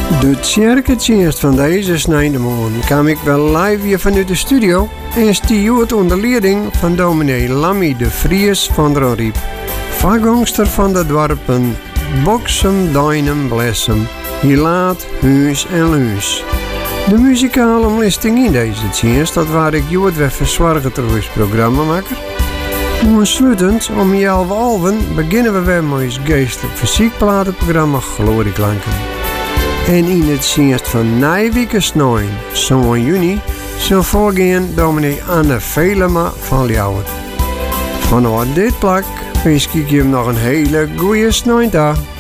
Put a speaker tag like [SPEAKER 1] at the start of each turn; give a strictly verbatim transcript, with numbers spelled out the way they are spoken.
[SPEAKER 1] De tjerketjenst van deze snijdemoorn kwam ik wel live hier vanuit de studio en stuurt onder leiding van dominee Lammy de Vries van Dronriep, vagongster van de dorpen Boksem, Duinem, Blessem, Hilaat, Huis en Luus. De muzikale omlisting in deze tjenst, dat waar ik Jood weer verzorgen trouwens programmamaker. Aansluitend om half alven beginnen we weer met ons geestelijk fysiekplatenprogramma Glorieklanken. En in het dienst van Nijweke Snoin, zo'n juni, zal voorgaan dominee Anne Velema van Ljouwert. Vanuit dit plak wens ik je nog een hele goede snoindag.